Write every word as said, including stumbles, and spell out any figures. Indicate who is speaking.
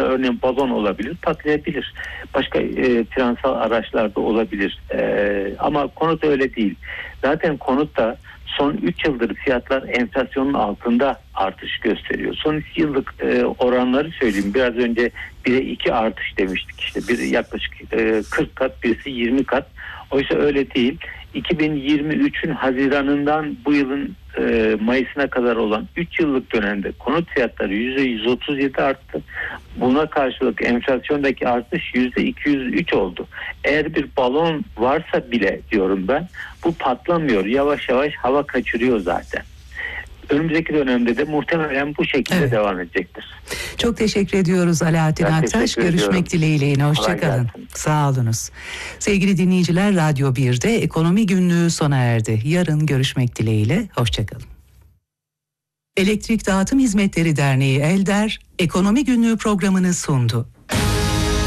Speaker 1: örneğin balon olabilir, patlayabilir. Başka e, finansal araçlarda olabilir. E, ama konut öyle değil. Zaten konutta son üç yıldır fiyatlar enflasyonun altında artış gösteriyor. Son iki yıllık e, oranları söyleyeyim. Biraz önce bire iki artış demiştik işte. Bir yaklaşık e, kırk kat, birisi yirmi kat. Oysa öyle değil. iki bin yirmi üçün Haziran'ından bu yılın e, Mayıs'ına kadar olan üç yıllık dönemde konut fiyatları yüzde yüz otuz yedi arttı. Buna karşılık enflasyondaki artış yüzde iki yüz üç oldu. Eğer bir balon varsa bile diyorum ben, bu patlamıyor. Yavaş yavaş hava kaçırıyor zaten. Önümüzdeki dönemde de muhtemelen bu şekilde evet. devam edecektir.
Speaker 2: Çok teşekkür ediyoruz Alaaddin ben Aktaş. Görüşmek dileğiyle yine. Hoşçakalın. Sağ olunuz. Sevgili dinleyiciler, Radyo bir'de Ekonomi Günlüğü sona erdi. Yarın görüşmek dileğiyle. Hoşçakalın. Elektrik Dağıtım Hizmetleri Derneği ELDER, Ekonomi Günlüğü programını sundu.